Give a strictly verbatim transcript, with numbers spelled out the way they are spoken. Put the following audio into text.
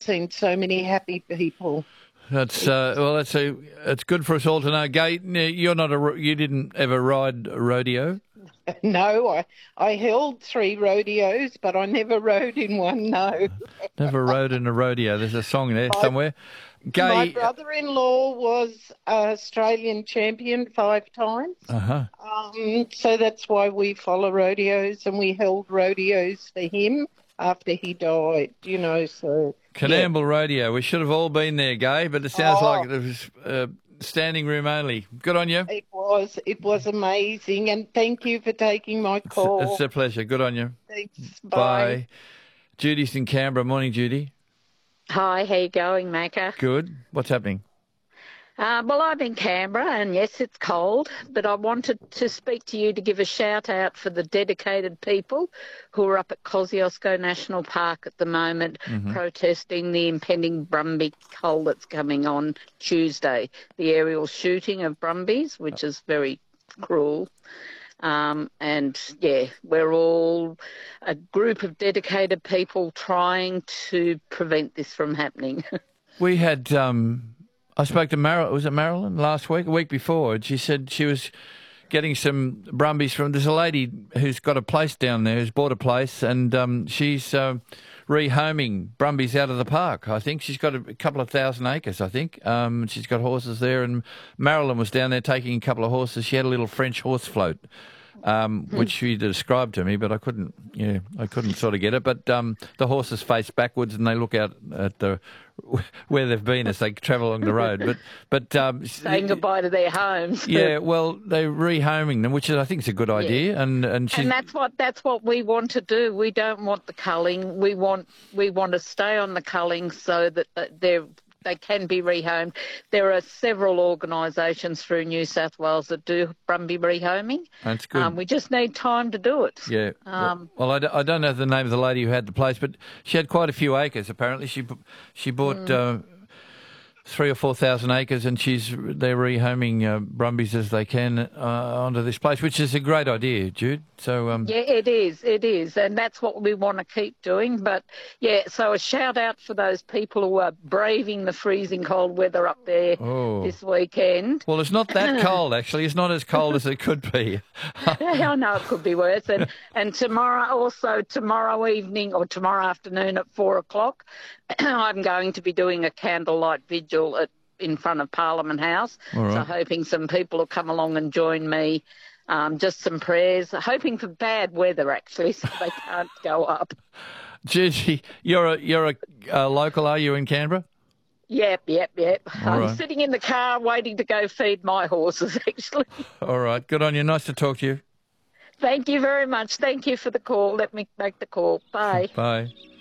seen so many happy people. That's uh, well. That's a. It's good for us all to know. Gay, you're not a. You didn't ever ride a rodeo. No, I I held three rodeos, but I never rode in one. No, never rode in a rodeo. There's a song there my, somewhere. Gay, my brother-in-law was Australian champion five times. Uh huh. Um, so that's why we follow rodeos, and we held rodeos for him after he died. You know, so. Coonamble yeah. Rodeo. We should have all been there, Gay, but it sounds Oh. like it was uh, standing room only. Good on you. It was. It was amazing, and thank you for taking my call. It's, it's a pleasure. Good on you. Thanks. Bye. Bye. Judy's in Canberra. Morning, Judy. Hi, how you going, Macca? Good. What's happening? Uh, well, I'm in Canberra, and yes, it's cold, but I wanted to speak to you to give a shout out for the dedicated people who are up at Kosciuszko National Park at the moment, Mm-hmm. protesting the impending Brumby cull that's coming on Tuesday, the aerial shooting of Brumbies, which is very cruel. Um, and, yeah, we're all a group of dedicated people trying to prevent this from happening. We had... Um... I spoke to Marilyn, was it Marilyn, last week, a week before, and she said she was getting some Brumbies from, there's a lady who's got a place down there, who's bought a place, and um, she's uh, rehoming Brumbies out of the park, I think. She's got a couple of thousand acres, I think. Um, she's got horses there, and Marilyn was down there taking a couple of horses. She had a little French horse float, um, which she described to me, but I couldn't, yeah, I couldn't sort of get it. But um, the horses face backwards, and they look out at the where they've been as they travel along the road. But but um, saying goodbye to their homes. Yeah, well, they're rehoming them, which is, I think is a good idea. Yeah. And and, she's, and that's what that's what we want to do. We don't want the culling. We want we want to stay on the culling so that they're they can be rehomed. There are several organisations through New South Wales that do Brumby rehoming. That's good. Um, we just need time to do it. Yeah. Um, well, I, d- I don't know the name of the lady who had the place, but she had quite a few acres. Apparently, she she bought mm. uh, three or four thousand acres, and she's they're rehoming uh, Brumbies as they can uh, onto this place, which is a great idea, Jude. So um, yeah, it is, it is, and that's what we want to keep doing. But yeah, so a shout out for those people who are braving the freezing cold weather up there oh. this weekend. Well, it's not that cold actually. It's not as cold as it could be. I know it could be worse. And and tomorrow, also tomorrow evening or tomorrow afternoon at four o'clock, I'm going to be doing a candlelight vigil at in front of Parliament House. Right. So hoping some people will come along and join me. Um, just some prayers, hoping for bad weather actually, so they can't go up. Gigi, you're a you're a, a local, are you, in Canberra? Yep, yep, yep. All I'm right. sitting in the car waiting to go feed my horses actually. All right, good on you. Nice to talk to you. Thank you very much. Thank you for the call. Let me make the call. Bye. Bye.